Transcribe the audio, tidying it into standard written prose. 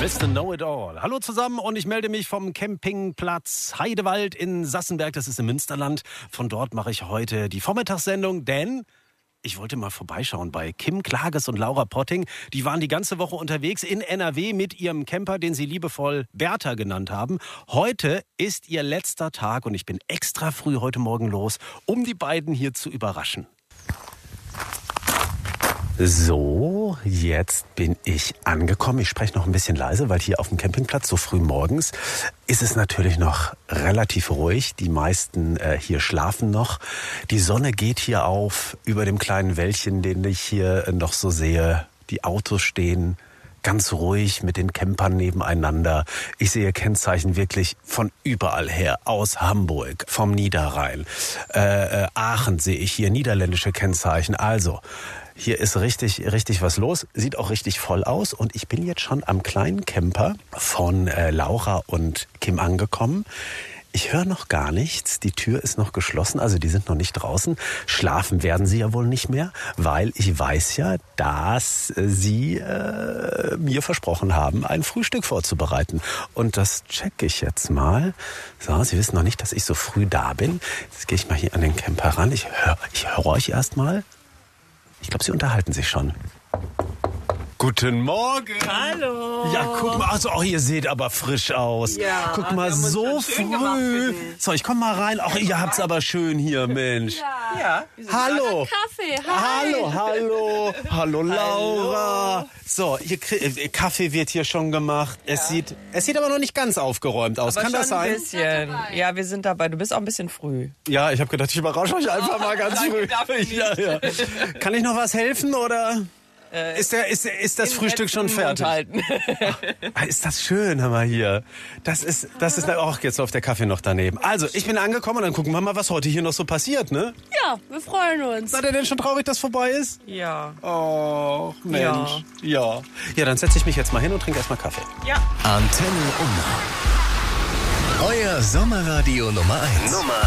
Mr. Know-it-all. Hallo zusammen und ich melde mich vom Campingplatz Heidewald in Sassenberg, das ist im Münsterland. Von dort mache ich heute die Vormittagssendung, denn ich wollte mal vorbeischauen bei Kim Klages und Laura Potting. Die waren die ganze Woche unterwegs in NRW mit ihrem Camper, den sie liebevoll Bertha genannt haben. Heute ist ihr letzter Tag und ich bin extra früh heute Morgen los, um die beiden hier zu überraschen. So, jetzt bin ich angekommen. Ich spreche noch ein bisschen leise, weil hier auf dem Campingplatz so früh morgens ist es natürlich noch relativ ruhig. Die meisten hier schlafen noch. Die Sonne geht hier auf über dem kleinen Wäldchen, den ich hier noch so sehe. Die Autos stehen ganz ruhig mit den Campern nebeneinander. Ich sehe Kennzeichen wirklich von überall her. Aus Hamburg, vom Niederrhein. Aachen sehe ich hier, niederländische Kennzeichen. Also, hier ist richtig was los. Sieht auch richtig voll aus. Und ich bin jetzt schon am kleinen Camper von Laura und Kim angekommen. Ich höre noch gar nichts. Die Tür ist noch geschlossen, also die sind noch nicht draußen. Schlafen werden sie ja wohl nicht mehr, weil ich weiß ja, dass sie mir versprochen haben, ein Frühstück vorzubereiten. Und das checke ich jetzt mal. So, sie wissen noch nicht, dass ich so früh da bin. Jetzt gehe ich mal hier an den Camper ran. Ich höre euch erst mal. Ich glaube, sie unterhalten sich schon. Guten Morgen. Hallo. Ja, guck mal, also, ihr seht aber frisch aus. Ja, guck mal, so früh. So, ich komm mal rein. Ach, ihr habt's aber schön hier, Mensch. Ja. Hallo. Kaffee, hi. Hallo, Laura. So, hier, Kaffee wird hier schon gemacht. Ja. Es sieht aber noch nicht ganz aufgeräumt aus. Aber kann das sein? Ein bisschen. Ja, wir sind dabei. Du bist auch ein bisschen früh. Ja, ich habe gedacht, ich überrasche euch einfach mal ganz früh. Ja. Kann ich noch was helfen oder? Ist das Frühstück schon fertig? Ach, ist das schön, hör mal hier. Das ist, auch jetzt läuft der Kaffee noch daneben. Also, ich bin angekommen und dann gucken wir mal, was heute hier noch so passiert, ne? Ja, wir freuen uns. Seid ihr denn schon traurig, dass vorbei ist? Ja. Oh, Mensch. Ja, dann setze ich mich jetzt mal hin und trinke erstmal Kaffee. Ja. Antenne Unna. Euer Sommerradio Nummer 1.